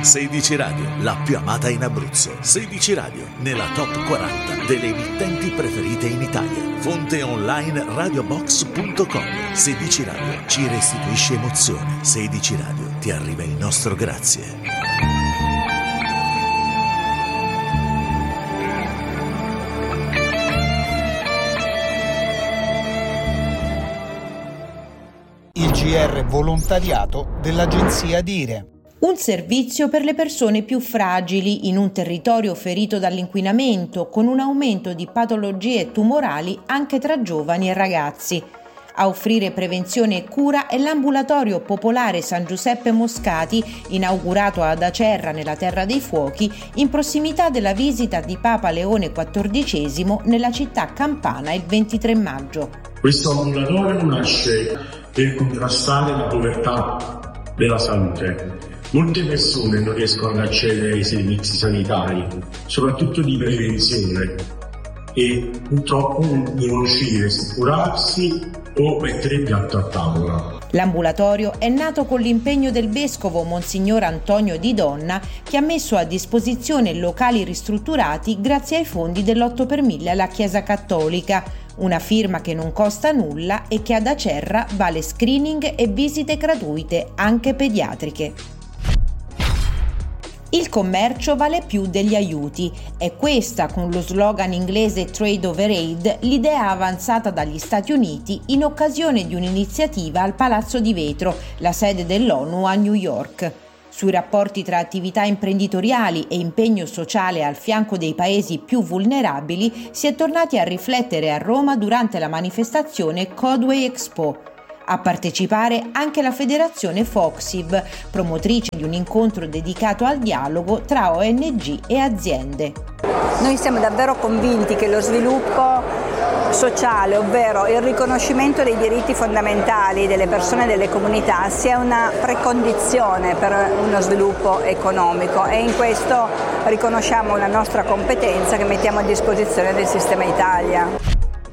16 Radio, la più amata in Abruzzo. 16 Radio, nella top 40 delle emittenti preferite in Italia. Fonte online radiobox.com. 16 Radio ci restituisce emozione. 16 Radio ti arriva il nostro grazie. Il GR volontariato dell'agenzia Dire. Un servizio per le persone più fragili in un territorio ferito dall'inquinamento, con un aumento di patologie tumorali anche tra giovani e ragazzi. A offrire prevenzione e cura è l'ambulatorio popolare San Giuseppe Moscati, inaugurato ad Acerra nella Terra dei Fuochi, in prossimità della visita di Papa Leone XIV nella città campana il 23 maggio. Questo ambulatorio nasce per contrastare la povertà della salute. Molte persone non riescono ad accedere ai servizi sanitari, soprattutto di prevenzione, e purtroppo devono scegliere se curarsi o mettere il piatto a tavola. L'ambulatorio è nato con l'impegno del vescovo Monsignor Antonio Di Donna, che ha messo a disposizione locali ristrutturati grazie ai fondi dell'8 per 1000 alla Chiesa Cattolica, una firma che non costa nulla e che ad Acerra vale screening e visite gratuite, anche pediatriche. Il commercio vale più degli aiuti. È questa, con lo slogan inglese Trade over Aid, l'idea avanzata dagli Stati Uniti in occasione di un'iniziativa al Palazzo di Vetro, la sede dell'ONU a New York. Sui rapporti tra attività imprenditoriali e impegno sociale al fianco dei paesi più vulnerabili si è tornati a riflettere a Roma durante la manifestazione Codeway Expo. A partecipare anche la federazione Foxiv, promotrice di un incontro dedicato al dialogo tra ONG e aziende. Noi siamo davvero convinti che lo sviluppo sociale, ovvero il riconoscimento dei diritti fondamentali delle persone e delle comunità, sia una precondizione per uno sviluppo economico, e in questo riconosciamo la nostra competenza che mettiamo a disposizione del sistema Italia.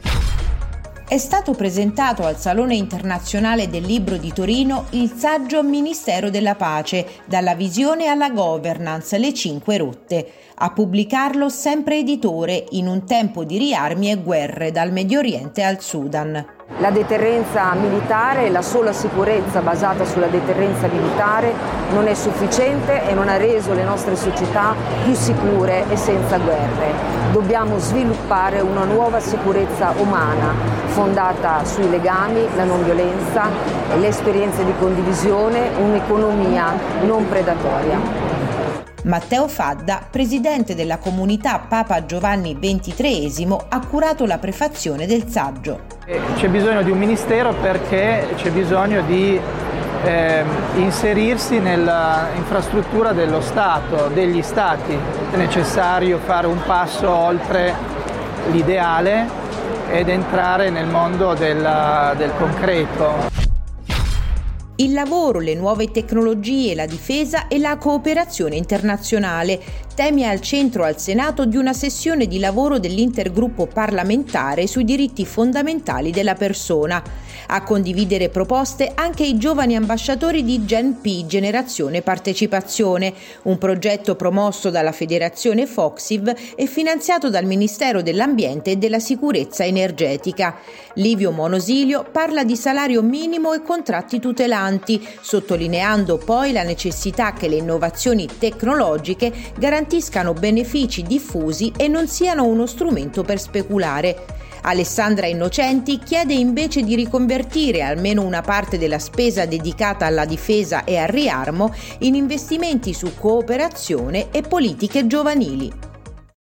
È stato presentato al Salone Internazionale del Libro di Torino il saggio Ministero della Pace, dalla visione alla governance, le 5 rotte. A pubblicarlo Sempre Editore, in un tempo di riarmi e guerre dal Medio Oriente al Sudan. La deterrenza militare, la sola sicurezza basata sulla deterrenza militare non è sufficiente e non ha reso le nostre società più sicure e senza guerre. Dobbiamo sviluppare una nuova sicurezza umana fondata sui legami, la non violenza, le esperienze di condivisione, un'economia non predatoria. Matteo Fadda, presidente della comunità Papa Giovanni XXIII, ha curato la prefazione del saggio. C'è bisogno di un ministero perché c'è bisogno di inserirsi nella infrastruttura dello Stato, degli Stati. È necessario fare un passo oltre l'ideale ed entrare nel mondo del concreto. Il lavoro, le nuove tecnologie, la difesa e la cooperazione internazionale, temi al centro al Senato di una sessione di lavoro dell'intergruppo parlamentare sui diritti fondamentali della persona. A condividere proposte anche i giovani ambasciatori di Gen P, Generazione Partecipazione, un progetto promosso dalla Federazione Foxiv e finanziato dal Ministero dell'Ambiente e della Sicurezza Energetica. Livio Monosilio parla di salario minimo e contratti tutelanti, sottolineando poi la necessità che le innovazioni tecnologiche garantiscano benefici diffusi e non siano uno strumento per speculare. Alessandra Innocenti chiede invece di riconvertire almeno una parte della spesa dedicata alla difesa e al riarmo in investimenti su cooperazione e politiche giovanili.